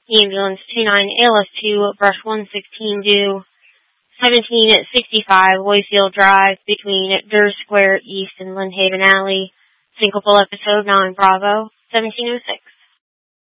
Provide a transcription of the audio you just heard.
Ambulance 29 ALS2, Brush 116 due 1765 Wayfield Drive between Durr Square East and Lynnhaven Alley. Syncopal episode 9 Bravo 1706.